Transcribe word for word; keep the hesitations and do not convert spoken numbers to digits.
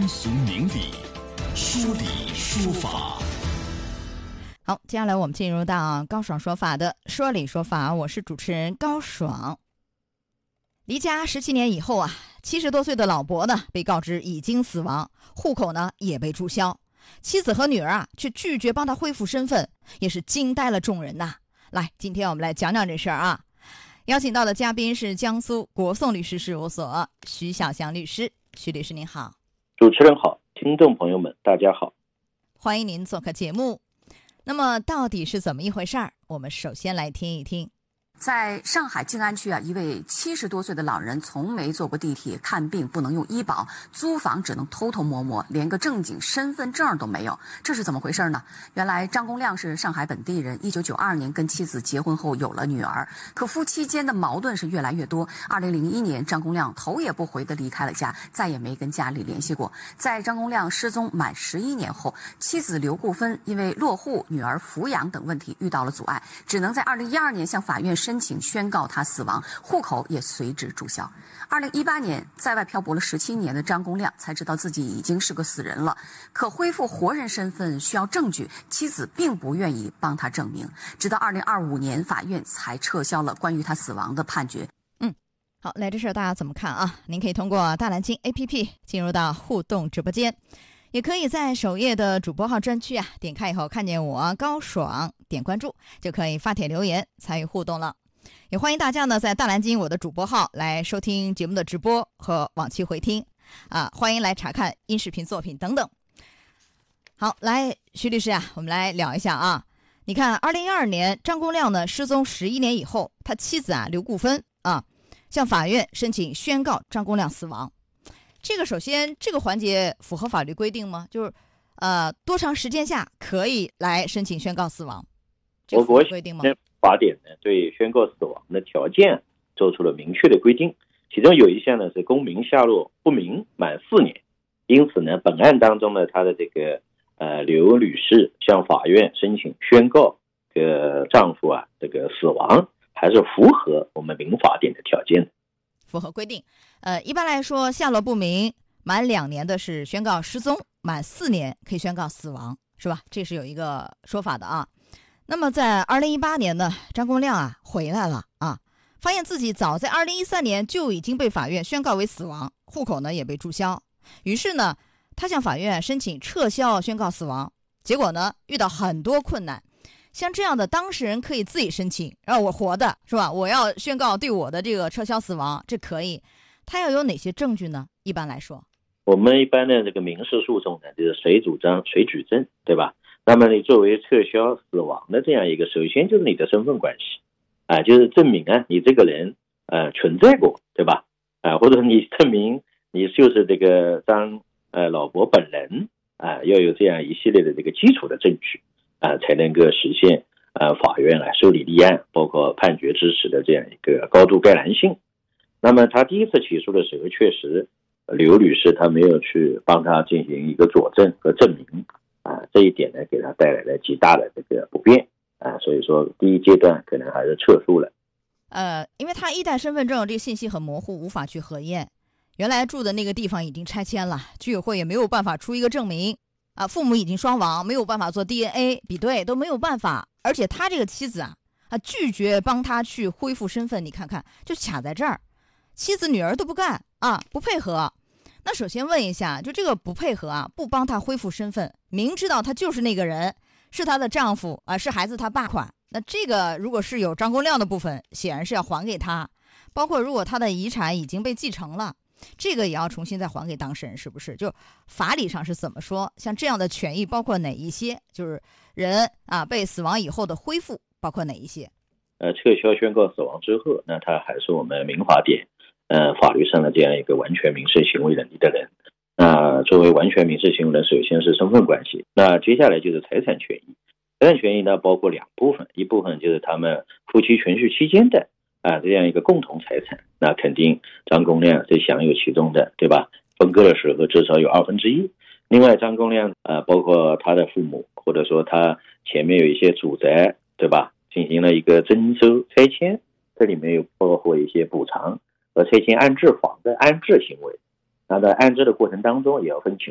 通俗明理，说理说法。 好，接下来我们进入到高爽说法的说理说法，我是主持人高爽。离家十七年以后啊，七十多岁的老伯呢被告知已经死亡，户口呢也被注销，妻子和女儿啊却拒绝帮他恢复身份，也是惊呆了众人呐。来，今天我们来讲讲这事儿啊。邀请到的嘉宾是江苏国讼律师事务所徐小祥律师。徐律师您好。 主持人好，听众朋友们大家好， 欢迎您做客节目。那么到底是怎么一回事儿？我们首先来听一听。 在上海静安区啊，一位七十多岁的老人从没坐过地铁，看病不能用医保，租房只能偷偷摸摸，连个正经身份证都没有，这是怎么回事呢？原来张公亮是上海本地人，一九九二年跟妻子结婚后有了女儿，可夫妻间的矛盾是越来越多。二零零一年，张公亮头也不回地离开了家，再也没跟家里联系过。在张公亮失踪满十一年后，妻子刘顾芬因为落户、女儿抚养等问题遇到了阻碍，只能在二零一二年向法院申请宣告他死亡，户口也随之注销。二零一八年，在外漂泊了十七年的张公亮才知道自己已经是个死人了，可恢复活人身份需要证据，妻子并不愿意帮他证明，直到二零二五年，法院才撤销了关于他死亡的判决。 嗯，好，来这事儿大家怎么看啊？您可以通过大蓝鲸 A P P 进入到互动直播间，也可以在首页的主播号专区啊，点开以后看见我高爽，点关注就可以发帖留言参与互动了。也欢迎大家呢在大蓝鲸我的主播号来收听节目的直播和往期回听啊，欢迎来查看音视频作品等等。好，来徐律师啊，我们来聊一下啊。你看二零一二年张公亮呢失踪十一年以后，他妻子啊刘顾芬啊向法院申请宣告张公亮死亡。这个首先这个环节符合法律规定吗？就是呃多长时间下可以来申请宣告死亡？这个符合规定吗？ 法典呢对宣告死亡的条件做出了明确的规定，其中有一项呢是公民下落不明满四年。因此呢，本案当中呢，他的这个呃刘女士向法院申请宣告这个丈夫啊这个死亡，还是符合我们民法典的条件的， 符合规定。呃，一般来说，下落不明满两年的是宣告失踪，满四年可以宣告死亡，是吧？这是有一个说法的啊。那么在二零一八年呢，张公亮啊回来了啊，发现自己早在二零一三年就已经被法院宣告为死亡，户口呢也被注销。于是呢，他向法院申请撤销宣告死亡，结果呢遇到很多困难。像这样的当事人可以自己申请，让我活的是吧？我要宣告对我的这个撤销死亡，这可以。他要有哪些证据呢？一般来说， 我们一般的这个民事诉讼呢，就是谁主张谁举证，对吧？那么你作为撤销死亡的这样一个，首先就是你的身份关系啊，就是证明啊你这个人呃存在过，对吧？啊，或者你证明你就是这个张呃老伯本人啊，要有这样一系列的这个基础的证据啊，才能够实现呃法院啊受理立案，包括判决支持的这样一个高度概然性。那么他第一次起诉的时候，确实刘女士她没有去帮他进行一个佐证和证明。啊，这一点呢，给他带来了极大的这个不便啊，所以说第一阶段可能还是撤诉了。 呃，因为他一代身份证这个信息很模糊，无法去核验。原来住的那个地方已经拆迁了，居委会也没有办法出一个证明啊，父母已经双亡，没有办法做 D N A 比对，都没有办法。而且他这个妻子啊，啊拒绝帮他去恢复身份，你看看就卡在这儿，妻子女儿都不干啊，不配合。那首先问一下，就这个不配合啊，不帮他恢复身份，明知道他就是那个人，是她的丈夫啊，是孩子他爸款，那这个如果是有张公亮的部分，显然是要还给他，包括如果他的遗产已经被继承了，这个也要重新再还给当事人，是不是？就法理上是怎么说？像这样的权益包括哪一些？就是人啊被死亡以后的恢复包括哪一些？ 呃，撤销宣告死亡之后，那他还是我们民法典呃，法律上的这样一个完全民事行为能力的人。那作为完全民事行为人，首先是身份关系，那接下来就是财产权益。财产权益呢包括两部分，一部分就是他们夫妻存续期间的啊这样一个共同财产，那肯定张公亮是享有其中的，对吧？分割的时候至少有二分之一。另外张公亮啊，包括他的父母，或者说他前面有一些祖宅，对吧？进行了一个征收拆迁，这里面有包括一些补偿和拆迁安置房的安置行为。那在安置的过程当中也要分情